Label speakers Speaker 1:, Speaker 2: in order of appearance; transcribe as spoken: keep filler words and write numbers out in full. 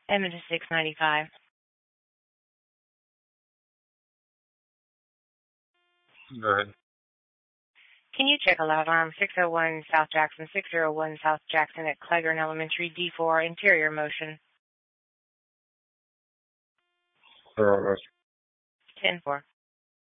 Speaker 1: Emmett is six ninety-five.
Speaker 2: Go ahead.
Speaker 1: Can you check alarm alarm six oh one South Jackson, six oh one South Jackson at Cleghorn Elementary, D four, interior motion.
Speaker 2: All right,
Speaker 1: ten four.